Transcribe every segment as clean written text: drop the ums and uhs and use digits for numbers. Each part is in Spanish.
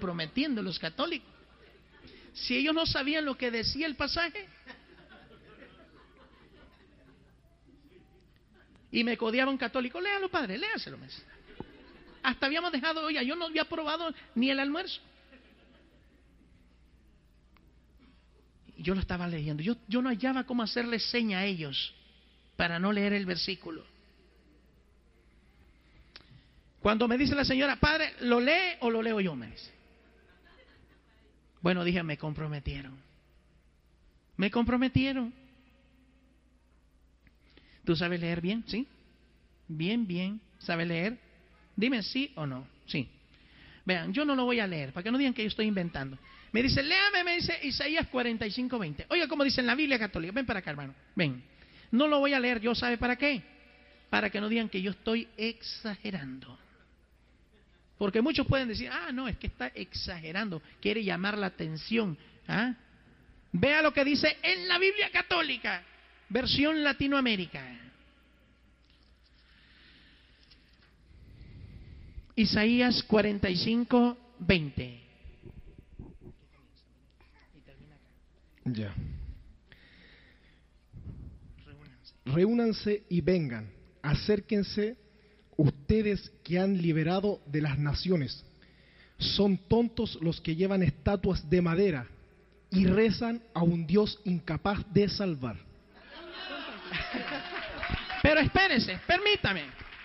comprometiendo los católicos. Si ellos no sabían lo que decía el pasaje. Y me codeaba un católico, léalo padre, léaselo. Hasta habíamos dejado, oiga, yo no había probado ni el almuerzo. Yo lo estaba leyendo, yo no hallaba cómo hacerle seña a ellos para no leer el versículo. Cuando me dice la señora, padre, ¿lo lee o lo leo yo? Me dice. Bueno, dije, me comprometieron. Me comprometieron. ¿Tú sabes leer bien? ¿Sí? Bien, bien. ¿Sabes leer? Dime sí o no. Sí. Vean, yo no lo voy a leer, para que no digan que yo estoy inventando. Me dice, léame, me dice Isaías 45:20. Oiga, como dice en la Biblia católica. Ven para acá, hermano. Ven. No lo voy a leer yo, ¿sabe para qué? Para que no digan que yo estoy exagerando. Porque muchos pueden decir, no, es que está exagerando, quiere llamar la atención. Vea lo que dice en la Biblia católica, versión Latinoamérica. Isaías 45:20. Ya. Reúnanse y vengan, acérquense ustedes que han liberado de las naciones. Son tontos los que llevan estatuas de madera y rezan a un Dios incapaz de salvar. Pero espérese, permítame.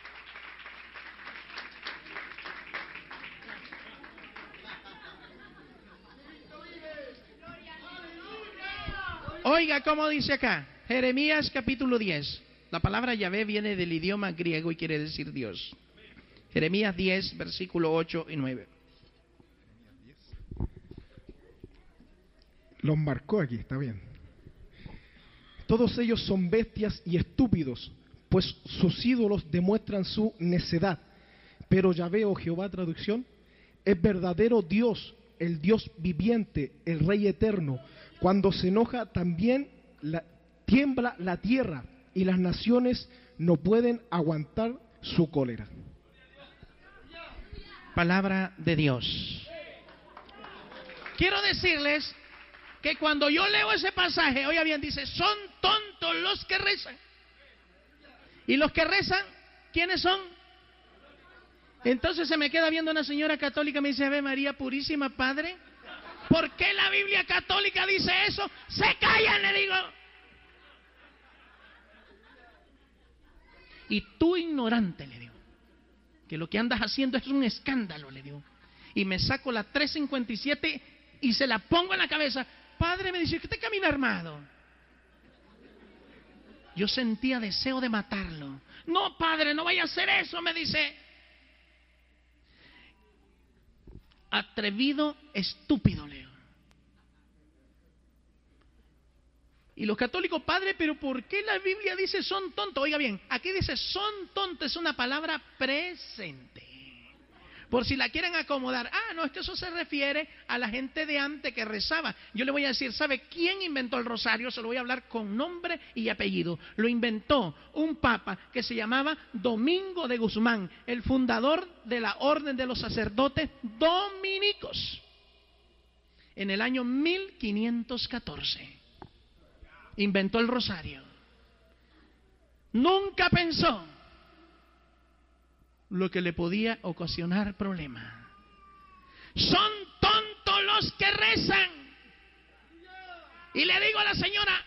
Oiga cómo dice acá, Jeremías capítulo 10. La palabra Yahvé viene del idioma griego y quiere decir Dios. Jeremías 10, versículo 8 y 9. Los marcó aquí, está bien. Todos ellos son bestias y estúpidos, pues sus ídolos demuestran su necedad. Pero Yahvé, o Jehová, traducción, es verdadero Dios, el Dios viviente, el Rey eterno. Cuando se enoja también tiembla la tierra y las naciones no pueden aguantar su cólera. Palabra de Dios. Quiero decirles que cuando yo leo ese pasaje, oiga bien, dice, son tontos los que rezan. Y los que rezan, ¿quiénes son? Entonces se me queda viendo una señora católica y me dice, Ave María Purísima, Padre, ¿por qué la Biblia católica dice eso? ¡Se callan!, le digo. Y tú, ignorante, le digo, que lo que andas haciendo es un escándalo, le digo. Y me saco la 357 y se la pongo en la cabeza. Padre, me dice, ¿qué te camina armado? Yo sentía deseo de matarlo. No, padre, no vaya a hacer eso, me dice. Atrevido, estúpido, Leo. Y los católicos, padre, pero ¿por qué la Biblia dice son tontos? Oiga bien, aquí dice son tontos, es una palabra presente. Por si la quieren acomodar. No, es que eso se refiere a la gente de antes que rezaba. Yo le voy a decir, ¿sabe quién inventó el rosario? Se lo voy a hablar con nombre y apellido. Lo inventó un papa que se llamaba Domingo de Guzmán, el fundador de la Orden de los Sacerdotes Dominicos, en el año 1514. Inventó el rosario. Nunca pensó lo que le podía ocasionar problemas. Son tontos los que rezan. Y le digo a la señora,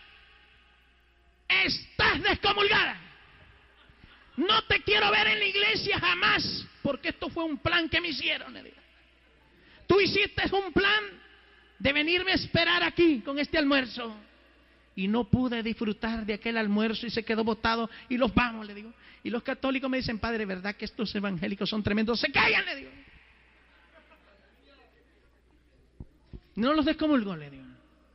estás descomulgada. No te quiero ver en la iglesia jamás, porque esto fue un plan que me hicieron. Le digo. Tú hiciste un plan de venirme a esperar aquí con este almuerzo. Y no pude disfrutar de aquel almuerzo y se quedó botado y los vamos, le digo. Y los católicos me dicen, padre, ¿verdad que estos evangélicos son tremendos? Se callan, le digo. No los descomulgo, le digo.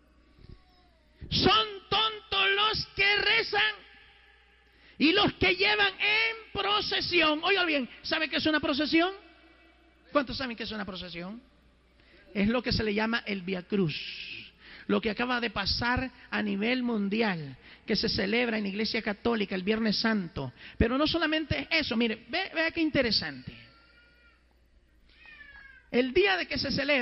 Son tontos los que rezan y los que llevan en procesión. Oigan bien, ¿saben qué es una procesión? ¿Cuántos saben qué es una procesión? Es lo que se le llama el Vía Cruz. Lo que acaba de pasar a nivel mundial, que se celebra en la Iglesia Católica el Viernes Santo. Pero no solamente eso, mire, vea qué interesante. El día de que se celebra